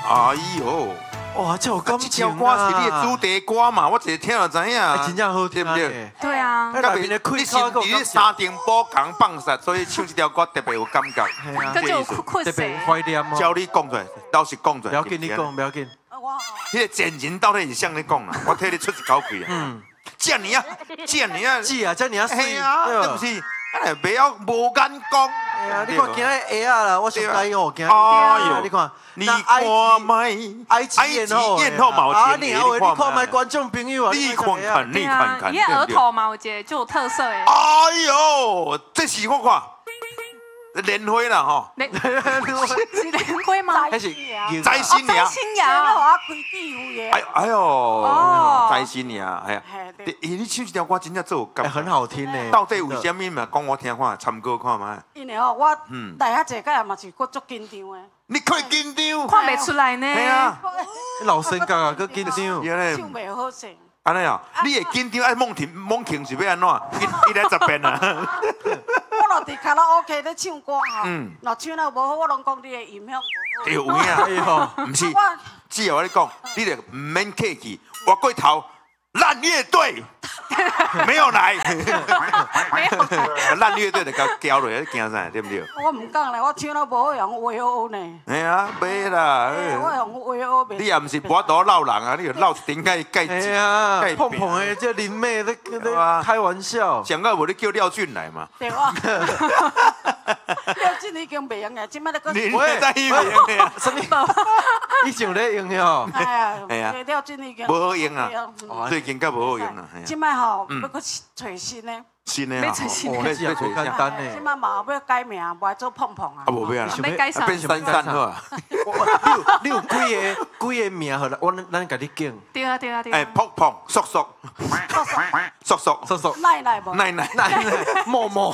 哎呦， 哇，这有感这情条歌是你的主题歌嘛，我一听就知影。 真正好听，对不对？ 对啊， 那边的开你是口够你三重宝港放杀，所以唱这条歌特别有感觉。 这就有困特死。 别怀念哦。 教你讲出来，老实讲出来。 不要紧，你讲，不要紧。 迄个前人到底是向你讲啦，我替你出一口气啊。嗯，这样啊， 是啊，这你要水啊，对不是？哎，不要无眼光。 哎呀，你看今日下啊啦，我上台哦，今日。 哎呦， 你看， 你看麦， 埃及艳后嘛， 啊， 你看麦观众朋友啊， 你看看， 对啊，伊个额头嘛，有一个就有特色诶。 哎呦，这是我看。莲花啦吼， 是莲花吗？ 还是摘星呀？ 摘星呀！ 我开地有嘅。 哎呦， 哦， 摘星呀，哎呀，你唱这条歌真正做感， 很好听呢。 到底为什么嘛？讲我听看，参考看嘛。 因为哦，我大遐济个嘛是我足紧张的。 你可以紧张， 看袂出来呢。 系啊， 老生角啊，佮紧张。 唱袂好势。 安尼啊，你会紧张？哎，猛停是要安怎？一来10遍啊！ 我落伫卡拉 OK 咧唱歌吼，若唱得无好，我拢讲你的音响无好。 对有影，唔是，只要我你讲，你就唔免客气，我过头烂乐队没有来， 没有烂乐队就甲交落，你惊啥？对不对？ 我唔讲咧，我唱得无好，用话好呢。 哎呀，袂啦， 我用话好袂。 你也唔是跋倒闹人啊，你就闹一顶盖盖哎呀，碰碰的这林妹在开玩笑。 想到无你叫廖俊来嘛？ 对啊。廖俊已经袂用嘅，即摆咧个。 你在伊袂用的啊？ 什么？以前咧用的哦。 哎呀，廖俊已经无好用啊，最近较无好用啊。 即摆吼，要搁找新的。 新的啊， 要找新的， 哦，这也不简单呢。 即摆嘛要改名，无爱做碰碰啊。 啊，无要啦， 要改啥？ 变珊珊好啊。 你有几个名好了，咱甲你讲。 对啊对啊对哎， 啊。 碰碰，叔叔，叔叔， 奶无？ 奶， 默默。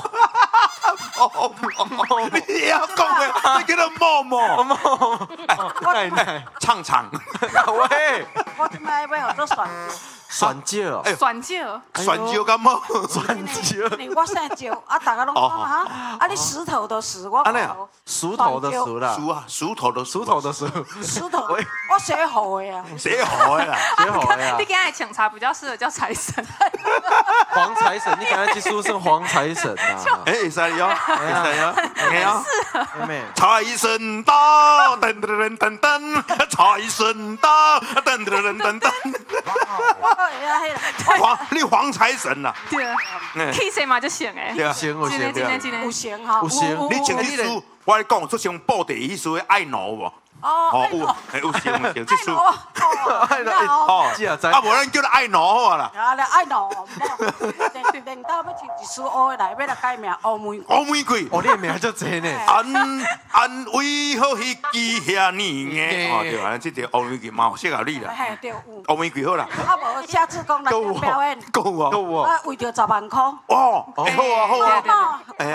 你要讲的，你叫做默默。 奶， 唱， 喂， 我即摆要做选椒， 选椒， 选椒干么？ 选椒。 我姓椒，啊，大家拢讲哈，啊，你石头的石，我熟头的熟啦， 熟头的熟， 石头，我写好的啊， 写好的啦， 写好的呀你。刚才请茶比较适合叫财神。 黄财神，你刚才去书生黄财神啊？ 哎，会使哟，会使哟，会啊。 妹， 财神到，噔噔噔噔噔，财神到，噔噔噔噔噔。你黄财神呐？ 对啊，气势嘛就行诶。 对啊， 行， 今天有型哈， 有型。 你唱这首，我讲出像布袋戏书的爱奴无？哦，有唱这首。 哦，是啊， 啊，无咱叫他爱奴好啊啦。 啊，你爱喏，领导要唱一首黑的来，要来改名黑玫瑰。 黑玫瑰， 哦，你的名叫这呢？ 安为何迄支遐年的？哦，对啊，这条黑玫瑰嘛适合你啦。 嘿，对，有。 黑玫瑰好啦。 啊，无下次讲来表演。 够啊！ 啊，为着10万块。 哦，好啊，好啊。 啊， 哎呀。